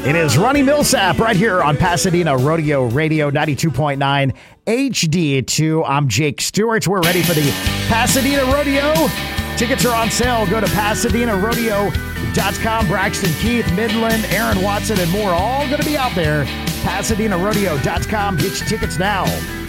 It is Ronnie Millsap right here on Pasadena Rodeo Radio 92.9 HD2. I'm Jake Stewart. We're ready for the Pasadena Rodeo. Tickets are on sale. Go to PasadenaRodeo.com. Braxton Keith, Midland, Aaron Watson, and more all going to be out there. PasadenaRodeo.com. Get your tickets now.